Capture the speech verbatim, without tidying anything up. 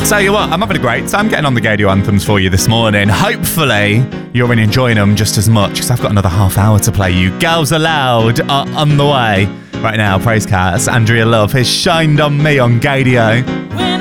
tell you what, I'm having a great time getting on the Gaydio anthems for you this morning. Hopefully, you're enjoying them just as much, because I've got another half hour to play you. Girls Aloud are on the way. Right now, Praise Cats, Andrea Love has shined on me on Gaydio.